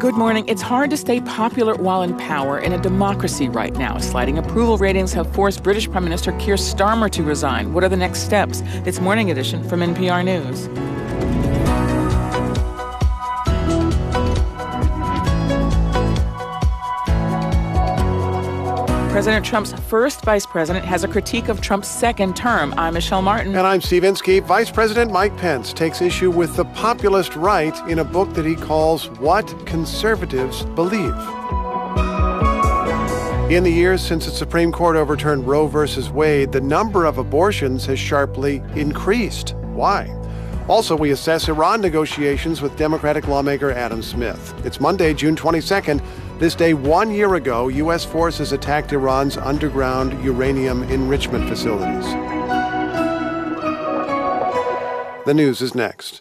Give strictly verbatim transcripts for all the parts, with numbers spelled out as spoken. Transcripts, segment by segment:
Good morning. It's hard to stay popular while in power in a democracy right now. Sliding approval ratings have forced British Prime Minister Keir Starmer to resign. What are the next steps? It's Morning Edition from N P R News. President Trump's first vice president has a critique of Trump's second term. I'm Michelle Martin. And I'm Steve Inskeep. Vice President Mike Pence takes issue with the populist right in a book that he calls What Conservatives Believe. In the years since the Supreme Court overturned Roe versus Wade, the number of abortions has sharply increased. Why? Also, we assess Iran negotiations with Democratic lawmaker Adam Smith. It's Monday, June twenty-second. This day one year ago, U S forces attacked Iran's underground uranium enrichment facilities. The news is next.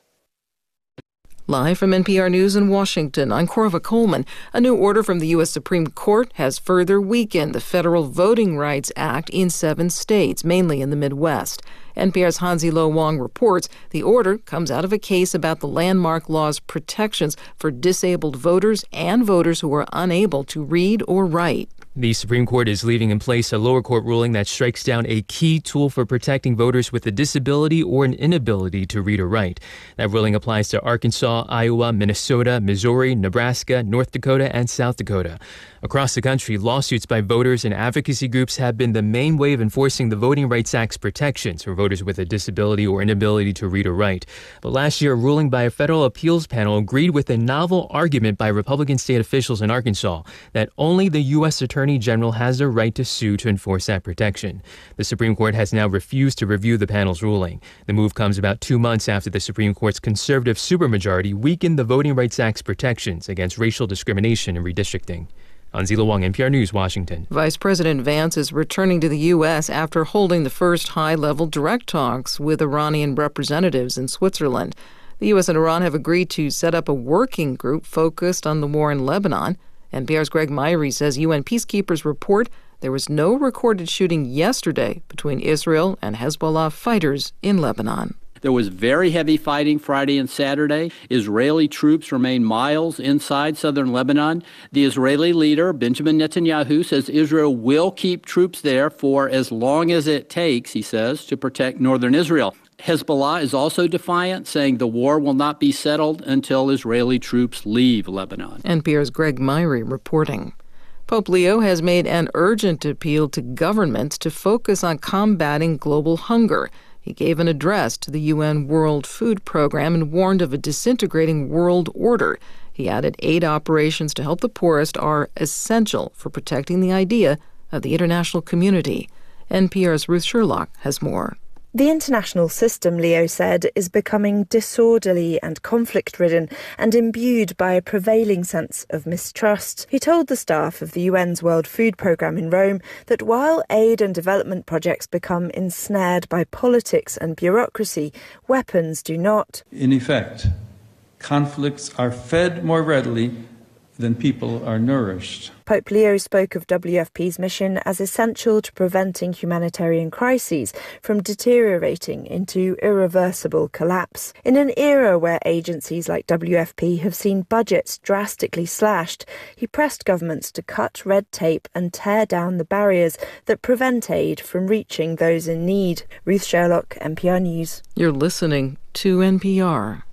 Live from N P R News in Washington, I'm Corva Coleman. A new order from the U S Supreme Court has further weakened the Federal Voting Rights Act in seven states, mainly in the Midwest. N P R's Hansi Lo Wong reports the order comes out of a case about the landmark law's protections for disabled voters and voters who are unable to read or write. The Supreme Court is leaving in place a lower court ruling that strikes down a key tool for protecting voters with a disability or an inability to read or write. That ruling applies to Arkansas, Iowa, Minnesota, Missouri, Nebraska, North Dakota, and South Dakota. Across the country, lawsuits by voters and advocacy groups have been the main way of enforcing the Voting Rights Act's protections for voters with a disability or inability to read or write. But last year, a ruling by a federal appeals panel agreed with a novel argument by Republican state officials in Arkansas that only the U S Attorney General has the right to sue to enforce that protection. The Supreme Court has now refused to review the panel's ruling. The move comes about two months after the Supreme Court's conservative supermajority weakened the Voting Rights Act's protections against racial discrimination and redistricting. Hansi Lo Wong, N P R News, Washington. Vice President Vance is returning to the U S after holding the first high-level direct talks with Iranian representatives in Switzerland. The U S and Iran have agreed to set up a working group focused on the war in Lebanon. N P R's Greg Myrie says U N peacekeepers report there was no recorded shooting yesterday between Israel and Hezbollah fighters in Lebanon. There was very heavy fighting Friday and Saturday. Israeli troops remain miles inside southern Lebanon. The Israeli leader, Benjamin Netanyahu, says Israel will keep troops there for as long as it takes, he says, to protect northern Israel. Hezbollah is also defiant, saying the war will not be settled until Israeli troops leave Lebanon. N P R's Greg Myrie reporting. Pope Leo has made an urgent appeal to governments to focus on combating global hunger. He gave an address to the U N World Food Program and warned of a disintegrating world order. He added aid operations to help the poorest are essential for protecting the idea of the international community. N P R's Ruth Sherlock has more. The international system, Leo said, is becoming disorderly and conflict-ridden and imbued by a prevailing sense of mistrust. He told the staff of the U N's World Food Programme in Rome that while aid and development projects become ensnared by politics and bureaucracy, weapons do not. In effect, conflicts are fed more readily than people are nourished. Pope Leo spoke of W F P's mission as essential to preventing humanitarian crises from deteriorating into irreversible collapse. In an era where agencies like W F P have seen budgets drastically slashed, he pressed governments to cut red tape and tear down the barriers that prevent aid from reaching those in need. Ruth Sherlock, N P R News. You're listening to N P R.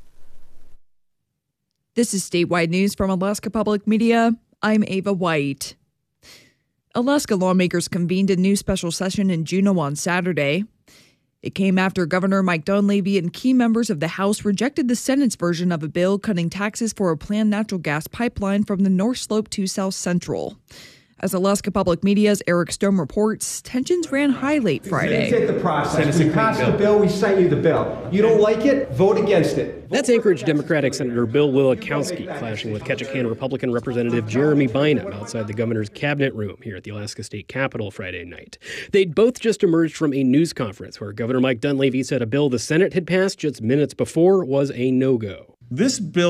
This is statewide news from Alaska Public Media. I'm Ava White. Alaska lawmakers convened a new special session in Juneau on Saturday. It came after Governor Mike Dunleavy and key members of the House rejected the Senate's version of a bill cutting taxes for a planned natural gas pipeline from the North Slope to South Central. As Alaska Public Media's Eric Stone reports, tensions ran high late Friday. It's the process. We passed the bill. We sent you the bill. You don't like it? Vote against it. That's Anchorage Democratic Senator Bill Wielechowski clashing with Ketchikan Republican Representative Jeremy Bynum outside the governor's cabinet room here at the Alaska State Capitol Friday night. They'd both just emerged from a news conference where Governor Mike Dunleavy said a bill the Senate had passed just minutes before was a no-go. This bill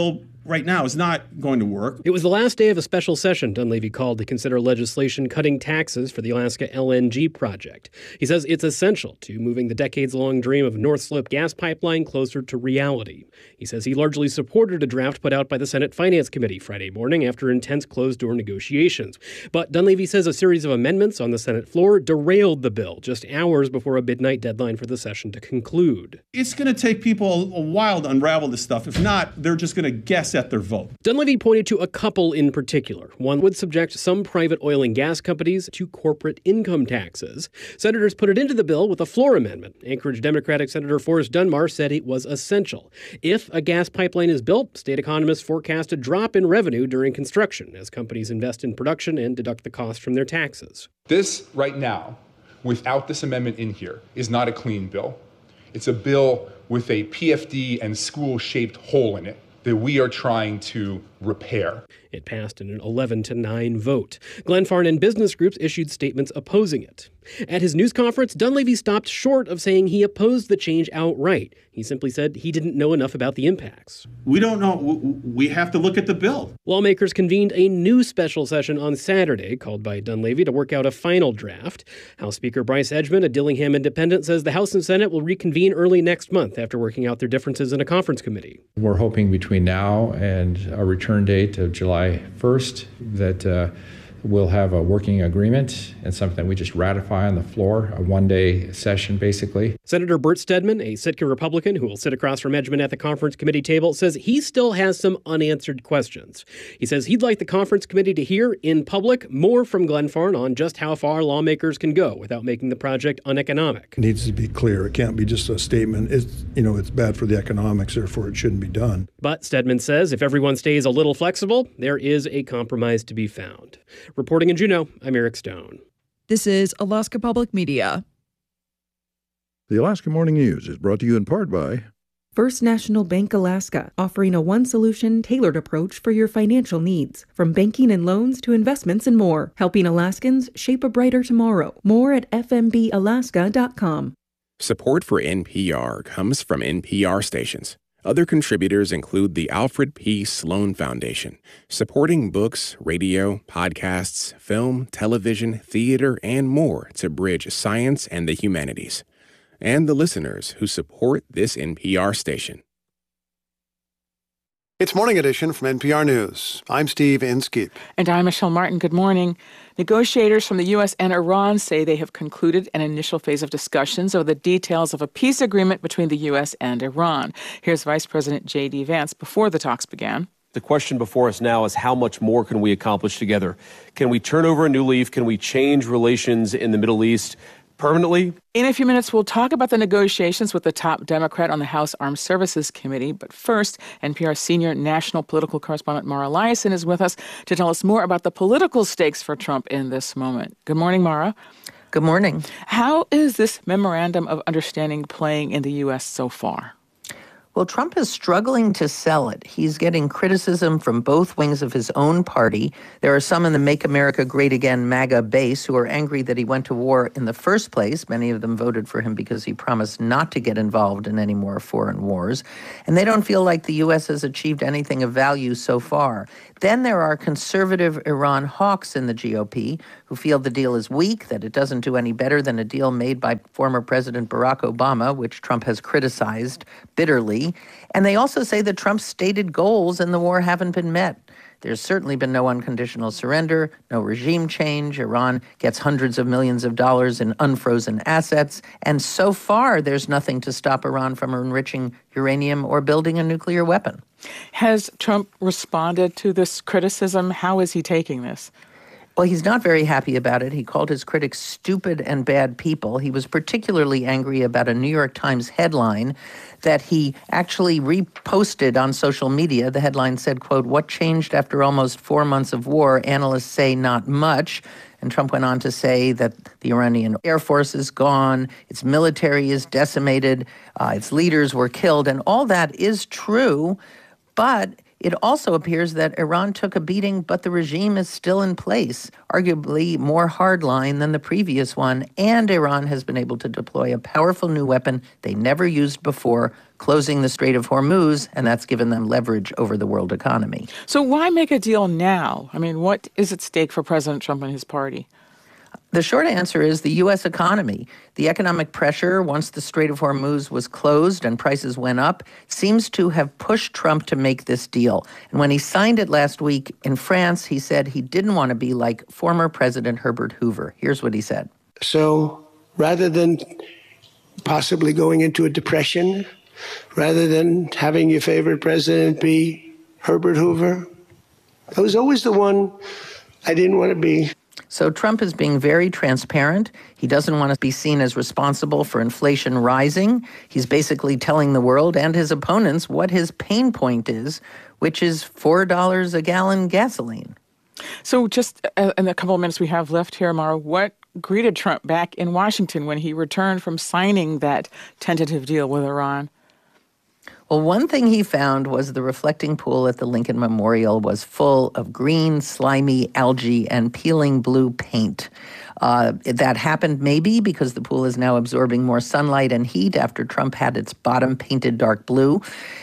right now is not going to work. It was the last day of a special session Dunleavy called to consider legislation cutting taxes for the Alaska L N G project. He says it's essential to moving the decades-long dream of North Slope gas pipeline closer to reality. He says he largely supported a draft put out by the Senate Finance Committee Friday morning after intense closed-door negotiations. But Dunleavy says a series of amendments on the Senate floor derailed the bill just hours before a midnight deadline for the session to conclude. It's going to take people a while to unravel this stuff. If not, they're just going to guess at their vote. Dunleavy pointed to a couple in particular. One would subject some private oil and gas companies to corporate income taxes. Senators put it into the bill with a floor amendment. Anchorage Democratic Senator Forrest Dunbar said it was essential. If a gas pipeline is built, state economists forecast a drop in revenue during construction as companies invest in production and deduct the cost from their taxes. This right now, without this amendment in here, is not a clean bill. It's a bill with a P F D and school-shaped hole in it that we are trying to repair. It passed in an eleven to nine vote. Glenfarne and business groups issued statements opposing it. At his news conference, Dunleavy stopped short of saying he opposed the change outright. He simply said he didn't know enough about the impacts. We don't know. We have to look at the bill. Lawmakers convened a new special session on Saturday, called by Dunleavy to work out a final draft. House Speaker Bryce Edgman, a Dillingham independent, says the House and Senate will reconvene early next month after working out their differences in a conference committee. We're hoping between now and a return date of July first that uh, we'll have a working agreement and something that we just ratify on the floor, a one-day session, basically. Senator Bert Stedman, a Sitka Republican who will sit across from Edgman at the conference committee table, says he still has some unanswered questions. He says he'd like the conference committee to hear in public more from Glenfarne on just how far lawmakers can go without making the project uneconomic. It needs to be clear. It can't be just a statement. It's, you know, it's bad for the economics, therefore it shouldn't be done. But Stedman says if everyone stays a little flexible, there is a compromise to be found. Reporting in Juneau, I'm Eric Stone. This is Alaska Public Media. The Alaska Morning News is brought to you in part by First National Bank Alaska, offering a one-solution, tailored approach for your financial needs. From banking and loans to investments and more, helping Alaskans shape a brighter tomorrow. More at f m b alaska dot com. Support for N P R comes from N P R stations. Other contributors include the Alfred P. Sloan Foundation, supporting books, radio, podcasts, film, television, theater, and more to bridge science and the humanities. And the listeners who support this N P R station. It's Morning Edition from N P R News. I'm Steve Inskeep. And I'm Michelle Martin. Good morning. Negotiators from the U S and Iran say they have concluded an initial phase of discussions over the details of a peace agreement between the U S and Iran. Here's Vice President J D. Vance before the talks began. The question before us now is how much more can we accomplish together? Can we turn over a new leaf? Can we change relations in the Middle East permanently? In a few minutes, we'll talk about the negotiations with the top Democrat on the House Armed Services Committee. But first, N P R senior national political correspondent Mara Liasson is with us to tell us more about the political stakes for Trump in this moment. Good morning, Mara. Good morning. How is this memorandum of understanding playing in the U S so far? Well, Trump is struggling to sell it. He's getting criticism from both wings of his own party. There are some in the Make America Great Again MAGA base who are angry that he went to war in the first place. Many of them voted for him because he promised not to get involved in any more foreign wars. And they don't feel like the U S has achieved anything of value so far. Then there are conservative Iran hawks in the G O P who feel the deal is weak, that it doesn't do any better than a deal made by former President Barack Obama, which Trump has criticized bitterly. And they also say that Trump's stated goals in the war haven't been met. There's certainly been no unconditional surrender, no regime change. Iran gets hundreds of millions of dollars in unfrozen assets. And so far, there's nothing to stop Iran from enriching uranium or building a nuclear weapon. Has Trump responded to this criticism? How is he taking this? Well, he's not very happy about it. He called his critics stupid and bad people. He was particularly angry about a New York Times headline that he actually reposted on social media. The headline said, quote, "What changed after almost four months of war? Analysts say not much." And Trump went on to say that the Iranian Air Force is gone, its military is decimated, uh, its leaders were killed, and all that is true, but It also appears that Iran took a beating, but the regime is still in place, arguably more hardline than the previous one, and Iran has been able to deploy a powerful new weapon they never used before, closing the Strait of Hormuz, and that's given them leverage over the world economy. So why make a deal now? I mean, what is at stake for President Trump and his party? The short answer is the U S economy. The economic pressure, once the Strait of Hormuz was closed and prices went up, seems to have pushed Trump to make this deal. And when he signed it last week in France, he said he didn't want to be like former President Herbert Hoover. Here's what he said. So rather than possibly going into a depression, rather than having your favorite president be Herbert Hoover, I was always the one I didn't want to be. So Trump is being very transparent. He doesn't want to be seen as responsible for inflation rising. He's basically telling the world and his opponents what his pain point is, which is four dollars a gallon gasoline. So just in the couple of minutes we have left here, Mara, what greeted Trump back in Washington when he returned from signing that tentative deal with Iran? Well, one thing he found was the reflecting pool at the Lincoln Memorial was full of green, slimy algae and peeling blue paint. Uh, that happened maybe because the pool is now absorbing more sunlight and heat after Trump had its bottom painted dark blue.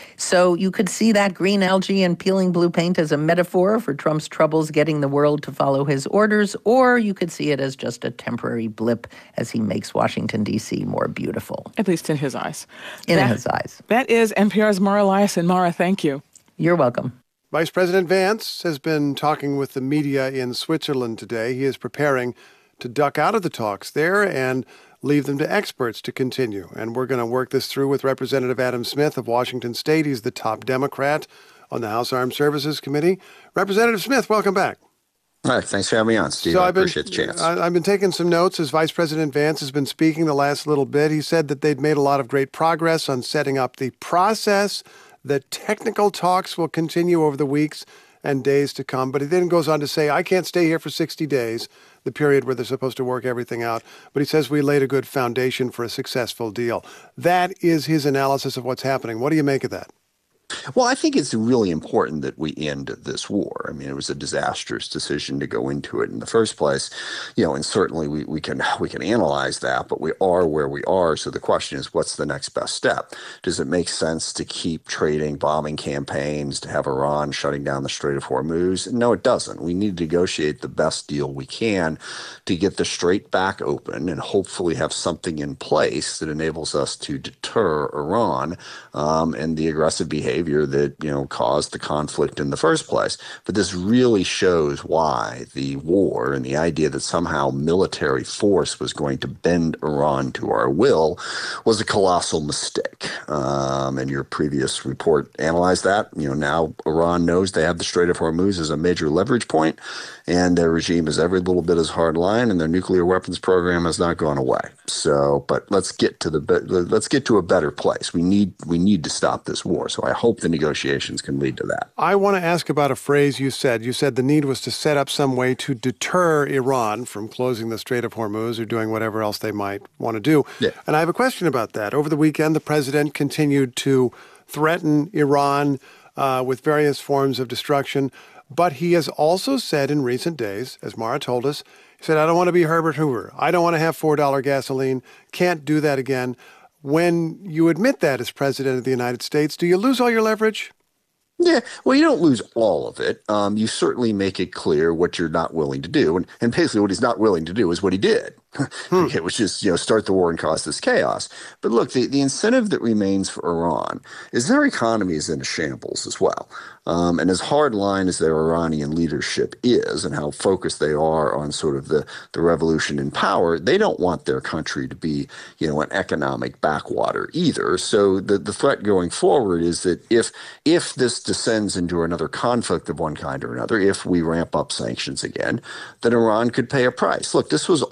So you could see that green algae and peeling blue paint as a metaphor for Trump's troubles getting the world to follow his orders, or you could see it as just a temporary blip as he makes Washington, D C more beautiful. At least in his eyes. In that, his eyes. That is N P R's Mara Liasson. Mara, thank you. You're welcome. Vice President Vance has been talking with the media in Switzerland today. He is preparing to duck out of the talks there and leave them to experts to continue. And we're going to work this through with Representative Adam Smith of Washington State. He's the top Democrat on the House Armed Services Committee. Representative Smith, welcome back. All right, thanks for having me on, Steve. So I I've been, appreciate the chance. I, I've been taking some notes as Vice President Vance has been speaking the last little bit. He said that they'd made a lot of great progress on setting up the process, that technical talks will continue over the weeks and days to come. But he then goes on to say, I can't stay here for sixty days, the period where they're supposed to work everything out. But he says we laid a good foundation for a successful deal. That is his analysis of what's happening. What do you make of that? Well, I think it's really important that we end this war. I mean, it was a disastrous decision to go into it in the first place, you know, and certainly we, we can we can analyze that, but we are where we are. So the question is, what's the next best step? Does it make sense to keep trading bombing campaigns, to have Iran shutting down the Strait of Hormuz? No, it doesn't. We need to negotiate the best deal we can to get the strait back open and hopefully have something in place that enables us to deter Iran um, and the aggressive behavior that, you know, caused the conflict in the first place. But this really shows why the war and the idea that somehow military force was going to bend Iran to our will was a colossal mistake. Um, and your previous report analyzed that. You know, now Iran knows they have the Strait of Hormuz as a major leverage point, and their regime is every little bit as hardline, and their nuclear weapons program has not gone away. So, but let's get to the let's get to a better place. We need we need to stop this war. So I hope the negotiations can lead to that. I want to ask about a phrase you said. You said the need was to set up some way to deter Iran from closing the Strait of Hormuz or doing whatever else they might want to do. Yeah. And I have a question about that. Over the weekend, the president continued to threaten Iran uh, with various forms of destruction. But he has also said in recent days, as Mara told us, he said, I don't want to be Herbert Hoover. I don't want to have four dollars gasoline. Can't do that again. When you admit that as president of the United States, do you lose all your leverage? Yeah, well, you don't lose all of it. Um, you certainly make it clear what you're not willing to do. And, and basically what he's not willing to do is what he did, hmm. okay, which is, you know, start the war and cause this chaos. But look, the, the incentive that remains for Iran is their economy is in a shambles as well. Um, and as hardline as their Iranian leadership is and how focused they are on sort of the, the revolution in power, they don't want their country to be, you know, an economic backwater either. So the, the threat going forward is that if if this descends into another conflict of one kind or another, if we ramp up sanctions again, then Iran could pay a price. Look, this was always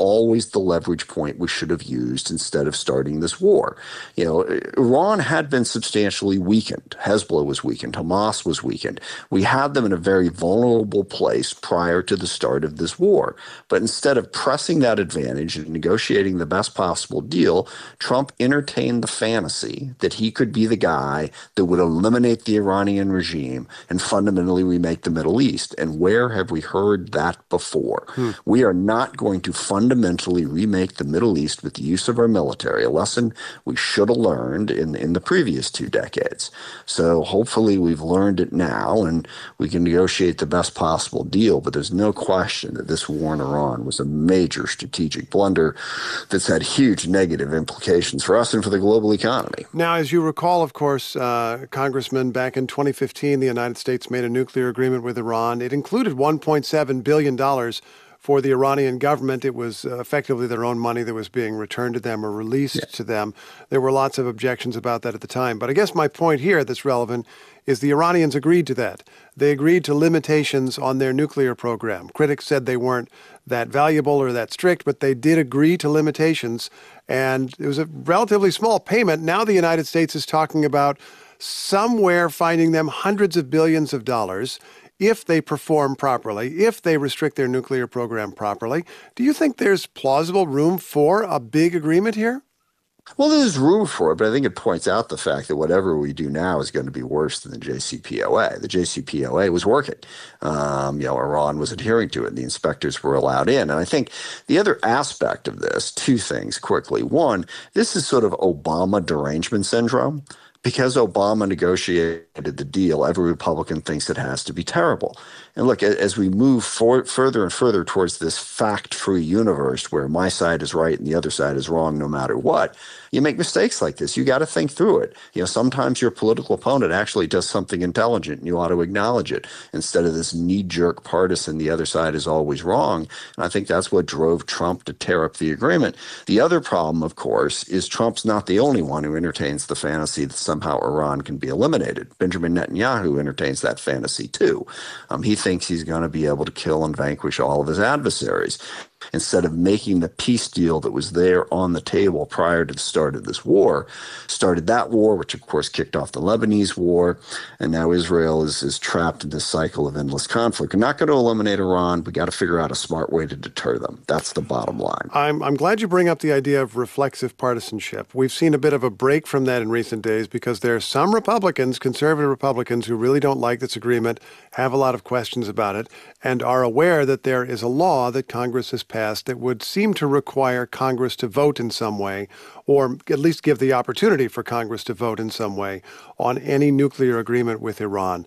the leverage point we should have used instead of starting this war. You know, Iran had been substantially weakened. Hezbollah was weakened. Hamas was weakened. We had them in a very vulnerable place prior to the start of this war. But instead of pressing that advantage and negotiating the best possible deal, Trump entertained the fantasy that he could be the guy that would eliminate the Iranian regime and fundamentally remake the Middle East. And where have we heard that before? Hmm. We are not going to fundamentally remake the Middle East with the use of our military, a lesson we should have learned in, in the previous two decades. So hopefully we've learned it now and we can negotiate the best possible deal. But there's no question that this war in Iran was a major strategic blunder that's had huge negative implications for us and for the global economy. Now, as you recall, of course, uh, Congressman, back in twenty fifteen, the United States made a nuclear agreement with Iran. It included one point seven billion dollars for the Iranian government. It was uh, effectively their own money that was being returned to them or released yeah. to them. There were lots of objections about that at the time. But I guess my point here that's relevant is the Iranians agreed to that. They agreed to limitations on their nuclear program. Critics said they weren't that valuable or that strict, but they did agree to limitations. And it was a relatively small payment. Now the United States is talking about somewhere finding them hundreds of billions of dollars if they perform properly, if they restrict their nuclear program properly. Do you think there's plausible room for a big agreement here? Well, there's room for it, but I think it points out the fact that whatever we do now is going to be worse than the J C P O A. The J C P O A was working. Um, you know, Iran was adhering to it, and the inspectors were allowed in. And I think the other aspect of this, two things quickly. One, this is sort of Obama derangement syndrome. Because Obama negotiated the deal, every Republican thinks it has to be terrible. And look, as we move for, further and further towards this fact-free universe where my side is right and the other side is wrong no matter what, you make mistakes like this. You got to think through it. You know, sometimes your political opponent actually does something intelligent and you ought to acknowledge it instead of this knee-jerk partisan, the other side is always wrong. And I think that's what drove Trump to tear up the agreement. The other problem, of course, is Trump's not the only one who entertains the fantasy that somehow Iran can be eliminated. Benjamin Netanyahu entertains that fantasy too. Um, he thinks he's going to be able to kill and vanquish all of his adversaries. Instead of making the peace deal that was there on the table prior to the start of this war, started that war, which of course kicked off the Lebanese war, and now Israel is, is trapped in this cycle of endless conflict. We're not going to eliminate Iran. We got to figure out a smart way to deter them. That's the bottom line. I'm, I'm glad you bring up the idea of reflexive partisanship. We've seen a bit of a break from that in recent days because there are some Republicans, conservative Republicans, who really don't like this agreement, have a lot of questions about it, and are aware that there is a law that Congress has passed that would seem to require Congress to vote in some way, or at least give the opportunity for Congress to vote in some way on any nuclear agreement with Iran.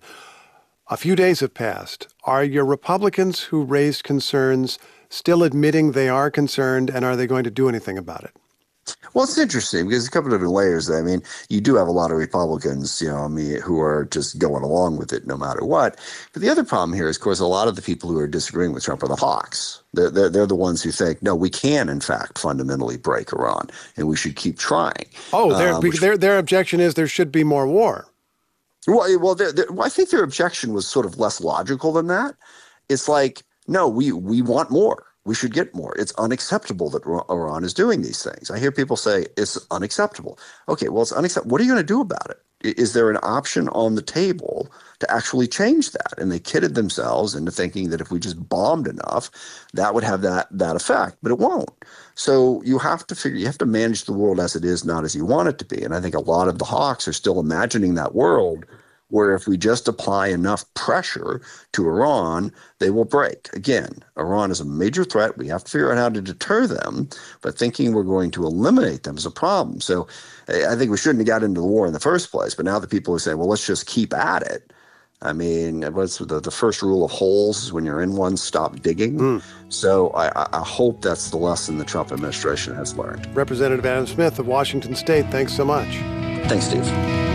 A few days have passed. Are your Republicans who raised concerns still admitting they are concerned, and are they going to do anything about it? Well, it's interesting because a couple of different layers. I mean, you do have a lot of Republicans, you know, I mean, who are just going along with it no matter what. But the other problem here is, of course, a lot of the people who are disagreeing with Trump are the hawks. They're, they're, they're the ones who think, no, we can, in fact, fundamentally break Iran, and we should keep trying. Oh, their, um, their, their objection is there should be more war. Well, well, they're, they're, well, I think their objection was sort of less logical than that. It's like, no, we we want more. We should get more. It's unacceptable that Iran is doing these things. I hear people say it's unacceptable. Okay, well, it's unacceptable. What are you going to do about it? Is there an option on the table to actually change that? And they kidded themselves into thinking that if we just bombed enough, that would have that that effect, but it won't. So you have to figure, you have to manage the world as it is, not as you want it to be. And I think a lot of the hawks are still imagining that world where if we just apply enough pressure to Iran, they will break. Again, Iran is a major threat. We have to figure out how to deter them, but thinking we're going to eliminate them is a problem. So I think we shouldn't have got into the war in the first place, but now the people are saying, well, let's just keep at it. I mean, what's the, the first rule of holes is when you're in one, stop digging. Mm. So I, I hope that's the lesson the Trump administration has learned. Representative Adam Smith of Washington State, thanks so much. Thanks, Steve.